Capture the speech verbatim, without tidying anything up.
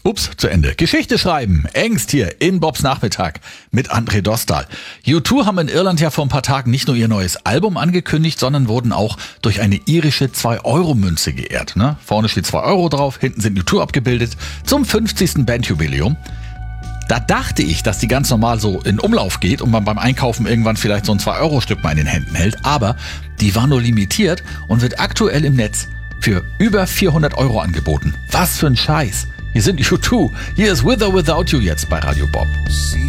Ups, zu Ende. Geschichte schreiben. Engst hier in Bobs Nachmittag mit André Dostal. U zwei haben in Irland ja vor ein paar Tagen nicht nur ihr neues Album angekündigt, sondern wurden auch durch eine irische zwei Euro Münze geehrt. Ne? Vorne steht zwei Euro drauf, hinten sind U zwei abgebildet zum fünfzigsten Bandjubiläum. Da dachte ich, dass die ganz normal so in Umlauf geht und man beim Einkaufen irgendwann vielleicht so ein zwei Euro Stück mal in den Händen hält. Aber die war nur limitiert und wird aktuell im Netz für über vierhundert Euro angeboten. Was für ein Scheiß. Hier sind U zwei. Hier ist With or Without You jetzt bei Radio Bob.